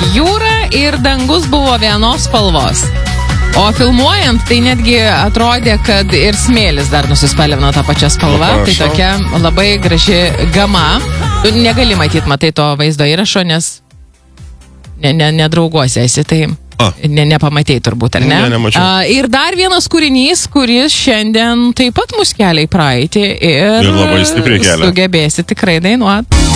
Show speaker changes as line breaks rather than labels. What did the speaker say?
Jūra ir dangus buvo vienos spalvos. O filmuojant, tai netgi atrodė, kad ir smėlis dar nusispalvino tą pačią spalvą. Tai tokia labai graži gama. Tu negali matai to vaizdo įrašo, nes nedrauguosi esi, tai nepamatei turbūt, ar ne?
Nemačiau.
Ir dar vienas kūrinys, kuris šiandien taip pat mus kelia į praeitį ir
labai stipriai kelia.
Sugebėsi tikrai dainuoti.